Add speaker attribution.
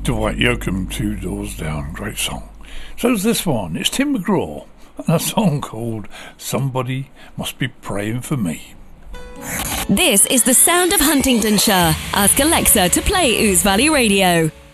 Speaker 1: Dwight Yoakam, Two Doors Down, great song. So's this one, it's Tim McGraw, and a song called Somebody Must Be Praying for Me.
Speaker 2: This is the sound of Huntingdonshire. Ask Alexa to play Ouse Valley Radio.